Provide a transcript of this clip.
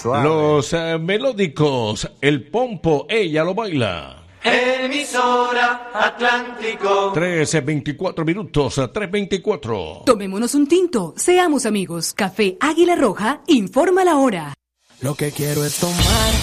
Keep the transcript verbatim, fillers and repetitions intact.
suave. Los eh, melódicos, el pompo, ella lo baila. Emisora Atlántico. trece veinticuatro minutos, tres veinticuatro. Tomémonos un tinto, seamos amigos. Café Águila Roja informa la hora. Lo que quiero es tomar